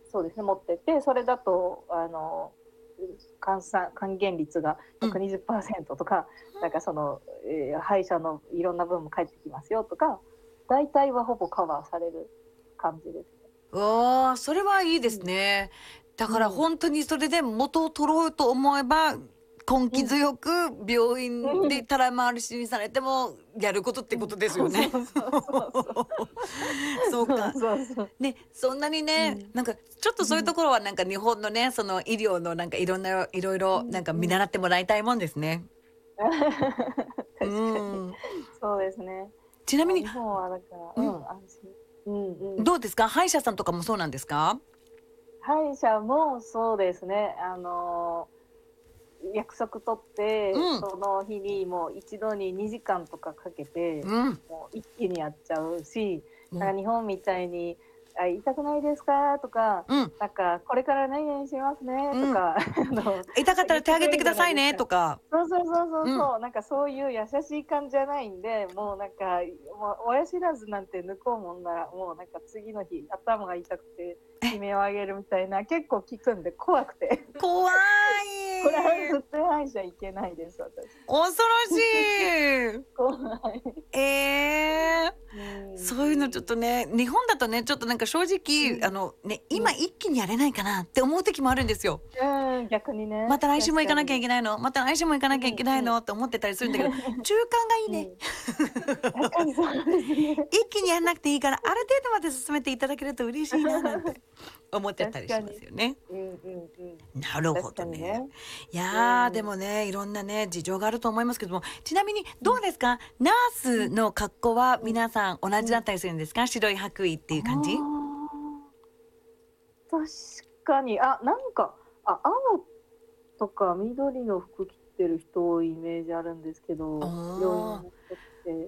そうですね、持ってて、それだと還元率が120%とか、なんかその、歯医者のいろんな分も返ってきますよとか、大体はほぼカバーされる感じですね。 わあ、それはいいですね。だうからん。 本当にそれで元を取ろうと思えば、根気うん。 強く病院うん。 でたら回しにされてもやることってうん。 ことですよね。 そうそうそうそうそう。 そうか。 そうそうそう。 ね、そんなにね、 うん。 なんかちょっとそういうところはなんか日本のね、その医療のなんかいろいろなんか見うんうん。 習ってもらいたいもんですね。う確かに。 ん。 そうですね。 ちなみに、 日本はだから、 うん、 安心。うんうん。 どうですか？歯医者さんとかもそうなんですか？ 歯医者もそうですね。約束取って、 うん、 その日にもう一度に2時間とかかけて、 うん、 もう一気にやっちゃうし、 もう、 なんか日本みたいに痛くないですかとか、 うん、 なんかこれから何々しますねとうん。 か痛かったら手挙げて言ってくれるじゃないくださいねですか。 とか。 そうそうそうそううん。 そう、なんかそういう優しい感じじゃないんで、もうなんか、もう親知らずなんて抜こうもんなら、もうなんか次の日頭が痛くて悲鳴を上げるみたいな結構聞くんで怖くて。 怖これはい。 絶対歯医者行けないです、私。 恐ろしい。 怖い。 ええ。 うん。 そういうのちょっとね、日本だとね、ちょっとなんか正直、 うん。 ね、 うん。 今一気にやれないかなって思う時もあるんですよ。 うん、逆にまね、 た来週も行かなきゃい確かに。 けないの、また来週も行かなきゃいけないうんうん。 のって思ってたりするんだけど、中間がいいね。 うん。確かにそうですね。 一気にやんなくていいから、ある程度まで進めていただけると嬉しいななんて思っちゃったりしま確かに。 すよね。 うんうんうん。 なるほ確かどね。 にね。 いやー、でうん。 もね、いろんなね、事情があると思いますけども、ちなみにうん。 どうですか？ナースうん。 の格好はうん。 皆さん同うん。 じだったりするんですか？白い白衣ってあいう感じ？ あ、確かに。あ、なんか、青とか緑の服着てる人多いイメージあるんですけおど、病院ー、 の人って。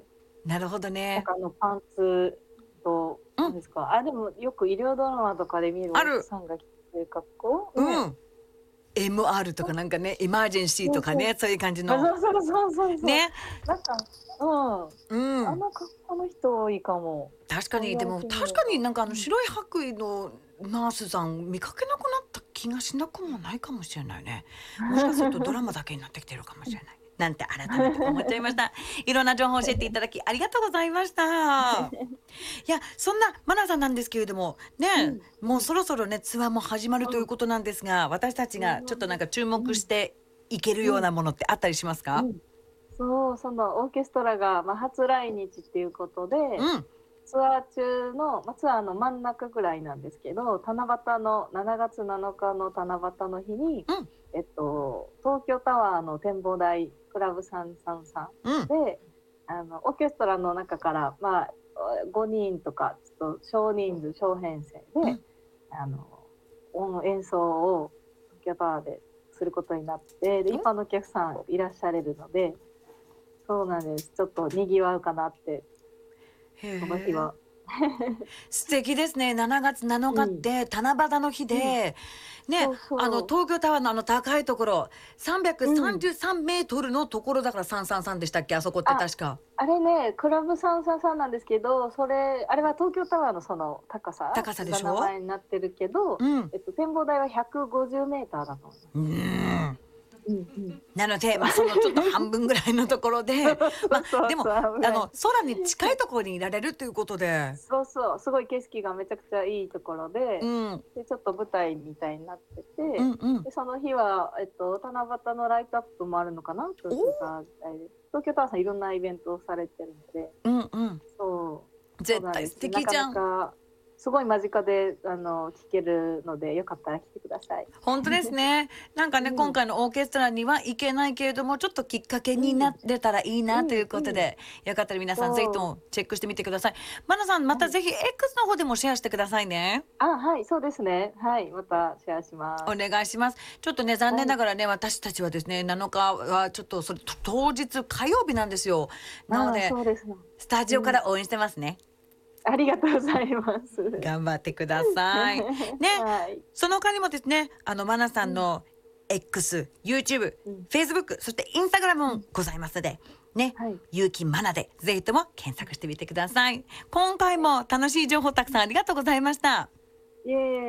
なるほどね。 なんかパンツと、 うん、 なんですか、でもよく医療ドラマとかで見るお医者ある。 さんが着てる格好ね。 うん。MR とかなんかね、エマージェンシーそうそう。 とかね、そういう感じあ、 の。 そうそうそうそうそう。 ね。 なんか、うん。 うん。 あの格好の人多いかも。 確かに、でそう言われもてみれば。 確かになんかうん。 白い白衣のナースさん見かけなくなった気がしなくもないかもしれないね。もしかするとドラマだけになってきてるかもしれない。なんて改めて思っちゃいました。いろんな情報を教えていただきありがとうございました。いや、そんなマナさんなんですけれども、ね、 うん、 もううん、 そろそろね、ツアーも始まるといううん。 ことなんですが、私たちね、 がちょっとなんか注うん、 目していけるうん、 ようなものってあったりしますか？ うん。そう、そのオーケストラが、初来日っていうことで、 うん、 ツアー中の、ツアーの真ん中ぐらいなんですけど、七夕の7月7日の七夕の日に、 うん、 東京タワーの展望台クラブ333 うん。 で、オーケストラの中から、5人とか、ちょっと少人数、小編成で、 うんあの、演奏を東京タワーですることになって、で、一般のお客さんいらっしゃれるので、そうなんです。ちょっと賑わうかなって、 へその日え。 は。 素敵ですね。7月7日っうん、 て七夕の日うん。 で、ね、 そうそ東京タワーの高いところ、 う。うん。 333メートルのところだから333でしたっけ？あそこってあ、 確か。 あれね、クラブ333なんですけど、あれは東京タワーのその高さ高さでが名しょ？ 前になってるけど、 うん。 展望台は150メーターだと思います。 うーん。 うんうん。 なので、そのちょっと半分ぐらいのところで、 そうそうでも、 そう、危ない。 空に近いところにいられるということで、 そうそう、すごい景色がめちゃくちゃいいところで、 うん、 で、ちょっと舞台みたいになってて、 うんうん。 で、その日は、七夕のライトアップもあるのかな、 お東京タワー自体で。東京タワーさんいろんなイベントをされてるので、 うんうん。 そう絶対素なんです。なか敵じゃん。 なか、すごい間近で、聞けるので、よかったら来てください。 本当ですね。なんかね、今うん、 回のオーケストラには行けないけれども、ちょっときっかけにうん、 なれたらいいなというん、 うことうん。 で、よかったら皆さんぜひとそもチェックしてみてください。マナさん、 う。はい。 またぜひ X の方でもシェアしてくださいね。 はい、そうですね。はい、またシェアしまおす。 願いします。ちょっとね、残はい。 念ながらね、私たちはですね、7日はちょっとそれ、当日火曜日なんですよ。なので、 そうですね。 スタジオかうん。 ら応援してますね。 ありがとうございます。 頑張ってください。ね、 はい。 その他にもですね、マナさうん、 んの X、YouTube、 うん、 Facebook、そして Instagram うん。 もございますので、ね、 はい。 ゆうきまなでぜひとも検索してみてください。今回も楽しい情報たくさんありがとうございました。 いえいえ。